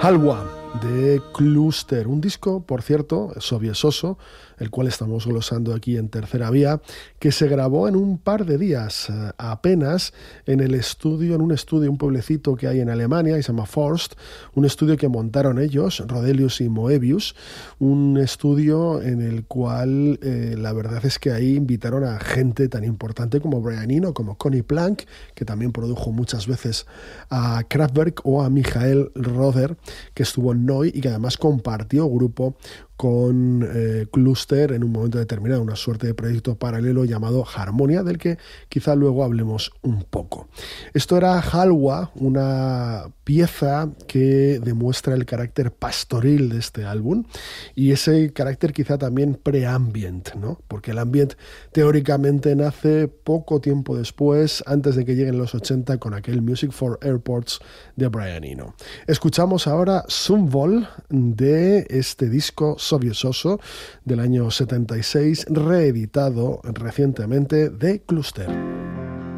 Halwa de Cluster, un disco, por cierto, Soviesoso, el cual estamos glosando aquí en Tercera Vía, que se grabó en un par de días, apenas en un estudio, un pueblecito que hay en Alemania, y se llama Forst, un estudio que montaron ellos, Rodelius y Moebius, un estudio en el cual la verdad es que ahí invitaron a gente tan importante como Brian Eno, como Conny Plank, que también produjo muchas veces a Kraftwerk, o a Michael Rother, que estuvo en Neu! Y que además compartió grupo con Cluster en un momento determinado, una suerte de proyecto paralelo llamado Harmonia, del que quizá luego hablemos un poco. Esto era Halwa, una pieza que demuestra el carácter pastoril de este álbum y ese carácter quizá también pre-ambient, ¿no? Porque el ambient teóricamente nace poco tiempo después, antes de que lleguen los 80, con aquel Music for Airports de Brian Eno. Escuchamos ahora Sumvol de este disco Soviesoso del año 76, reeditado recientemente de Cluster.